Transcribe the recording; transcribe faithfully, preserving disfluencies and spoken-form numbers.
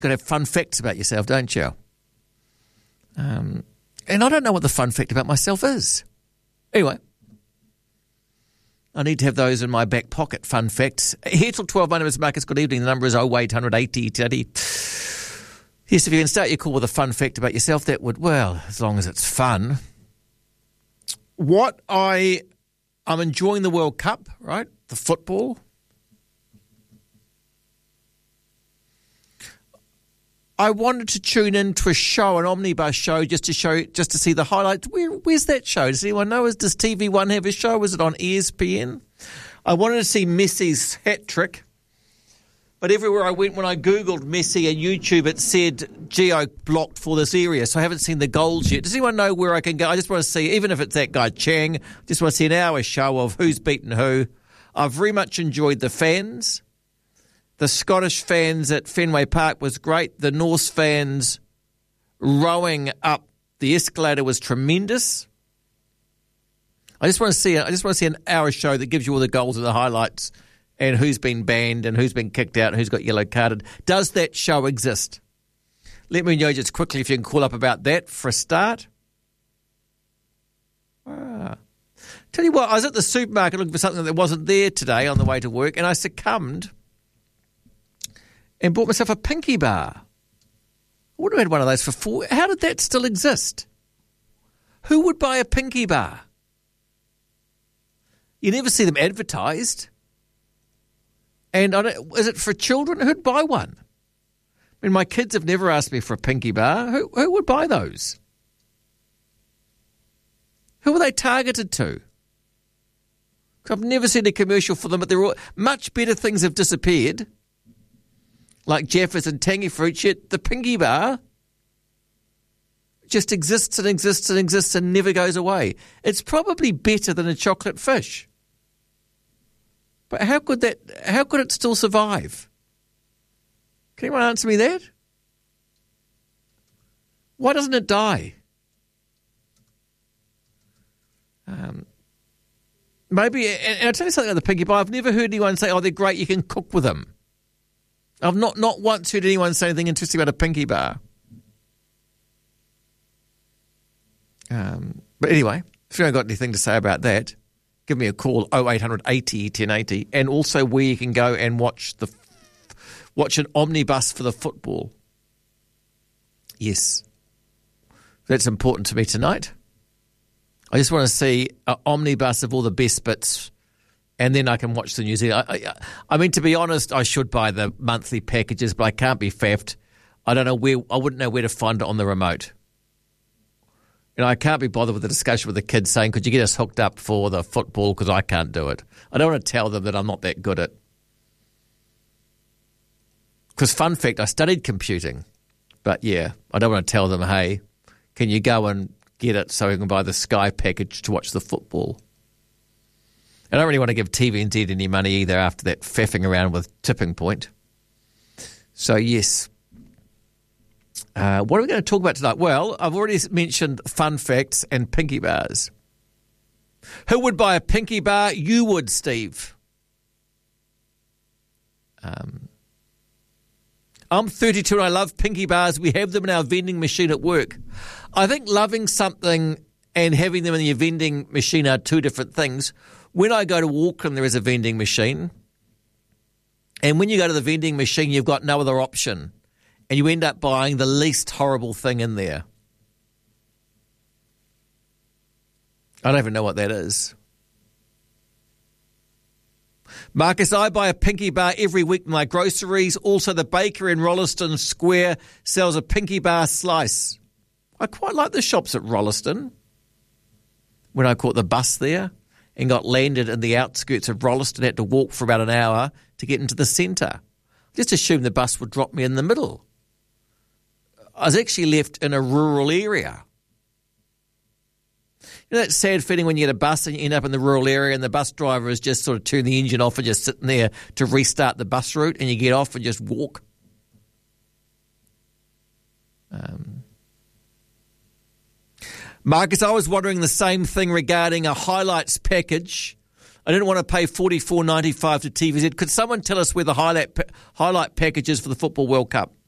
got to have fun facts about yourself, don't you? Um, and I don't know what the fun fact about myself is. Anyway, I need to have those in my back pocket, fun facts. Here till twelve, my name is Marcus. Good evening. The number is oh eight hundred eighty thirty. Yes, if you can start your call with a fun fact about yourself, that would, well, as long as it's fun. What I, I'm enjoying the World Cup, right? The football. I wanted to tune into a show, an omnibus show, just to show, just to see the highlights. Where, where's that show? Does anyone know? Does T V One have a show? Is it on E S P N? I wanted to see Messi's hat trick, but everywhere I went when I Googled Messi and YouTube, it said geo blocked for this area, so I haven't seen the goals yet. Does anyone know where I can go? I just want to see, even if it's that guy Chang, just want to see an hour show of who's beaten who. I've very much enjoyed the fans. The Scottish fans at Fenway Park was great. The Norse fans rowing up the escalator was tremendous. I just want to see. I just want to see an hour show that gives you all the goals and the highlights, and who's been banned and who's been kicked out and who's got yellow carded. Does that show exist? Let me know just quickly if you can call up about that for a start. Ah. Tell you what, I was at the supermarket looking for something that wasn't there today on the way to work, and I succumbed and bought myself a Pinky Bar. I would have had one of those for four. How did that still exist? Who would buy a Pinky Bar? You never see them advertised. And I don't, is it for children? Who'd buy one? I mean, my kids have never asked me for a Pinky Bar. Who, who would buy those? Who are they targeted to? I've never seen a commercial for them, but they're all, much better things have disappeared. Like Jaffas and Tangy Fruit, yet the Pinky Bar just exists and exists and exists and never goes away. It's probably better than a chocolate fish. But how could that? How could it still survive? Can anyone answer me that? Why doesn't it die? Um, maybe, and I'll tell you something about the Pinky Bar. I've never heard anyone say, oh, they're great, you can cook with them. I've not, not once heard anyone say anything interesting about a Pinky Bar. Um, but anyway, if you haven't got anything to say about that, give me a call, oh eight hundred eighty ten eighty, and also where you can go and watch the watch an omnibus for the football. Yes. That's important to me tonight. I just want to see an omnibus of all the best bits, and then I can watch the New Zealand. I, I, I mean, to be honest, I should buy the monthly packages, but I can't be faffed. I don't know where, I wouldn't know where to find it on the remote. You know, I can't be bothered with the discussion with the kids saying, could you get us hooked up for the football because I can't do it. I don't want to tell them that I'm not that good at. Because fun fact, I studied computing. But yeah, I don't want to tell them, hey, can you go and get it so we can buy the Sky package to watch the football. I don't really want to give T V N Z any money either after that faffing around with Tipping Point. So, yes. Uh, what are we going to talk about tonight? Well, I've already mentioned fun facts and Pinky Bars. Who would buy a Pinky Bar? You would, Steve. Um, I'm thirty-two and I love Pinky Bars. We have them in our vending machine at work. I think loving something and having them in your vending machine are two different things. When I go to Auckland, there is a vending machine. And when you go to the vending machine, you've got no other option. And you end up buying the least horrible thing in there. I don't even know what that is. Marcus, I buy a Pinky Bar every week in my groceries. Also, the bakery in Rolleston Square sells a Pinky Bar slice. I quite like the shops at Rolleston. When I caught the bus there and got landed in the outskirts of Rolleston, had to walk for about an hour to get into the centre. Just assumed the bus would drop me in the middle. I was actually left in a rural area. You know that sad feeling when you get a bus and you end up in the rural area and the bus driver has just sort of turned the engine off and just sitting there to restart the bus route and you get off and just walk? Um, Marcus, I was wondering the same thing regarding a highlights package. I didn't want to pay forty-four ninety-five to T V Z. Could someone tell us where the highlight highlight package is for the Football World Cup?